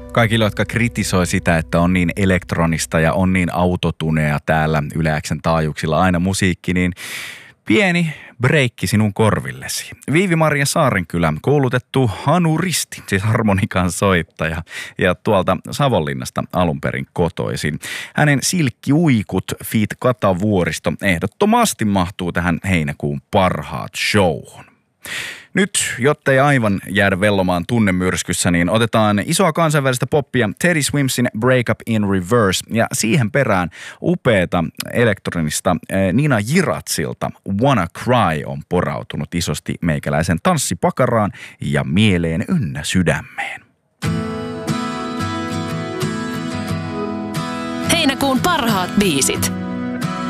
Kaikille, jotka kritisoi sitä, että on niin elektronista ja on niin autotunea täällä Yle X:n taajuuksilla aina musiikki, niin pieni breikki sinun korvillesi. Viivi-Maria Saarenkylä, koulutettu hanuristi, siis harmonikan soittaja, ja tuolta Savonlinnasta alun perin kotoisin. Hänen silkkiuikut feat. Kata Vuoristo ehdottomasti mahtuu tähän heinäkuun parhaat showhun. Nyt, jottei aivan jäädä vellomaan tunnemyrskyssä, niin otetaan isoa kansainvälistä poppia Teddy Swimsin Break Up in Reverse ja siihen perään upeata elektronista Nina Jiratsilta Wanna Cry on porautunut isosti meikäläisen tanssipakaraan ja mieleen ynnä sydämeen. Heinäkuun parhaat biisit.